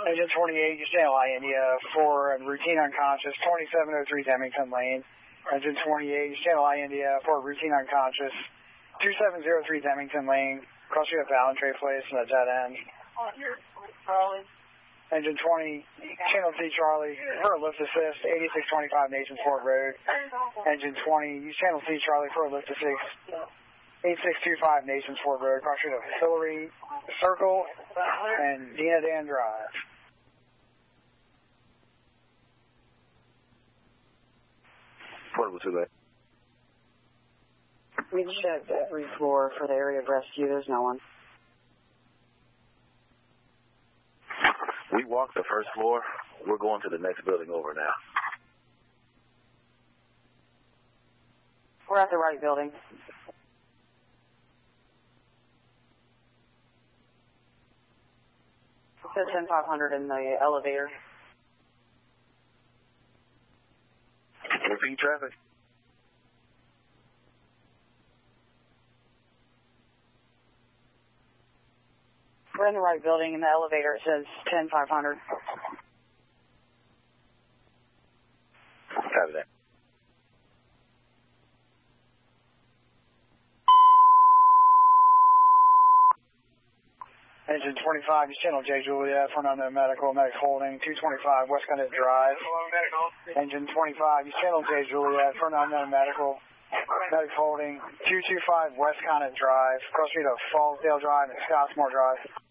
Engine 28, you Channel I India for routine unconscious, 2703 Demington Lane. Engine 28, you Channel I India for routine unconscious, 2703 Demington Lane. Cross street at Ballantrae Place and at dead end. Charlie. Engine 20, Channel C Charlie for a lift assist, 8625 Nations Fort Road. Engine 20, use Channel C Charlie for a lift assist, 8625 Nations Fort Road. Cross street at Hillary Circle and Dina Dan Drive. Portable 2 lane. We checked every floor for the area of rescue. There's no one. We walked the first floor. We're going to the next building over now. We're at the right building. It says 10500 in the elevator. Repeat traffic. We're in the right building. In the elevator, it says 10500. Copy that. Engine 25, you Channel J Juliet for an unknown medical, medic holding, 225 West Connect Drive. Engine 25, you Channel J Juliet for an unknown medical, medic holding, 225 West Connect Drive, cross street of Fallsdale Drive and Scottsmore Drive.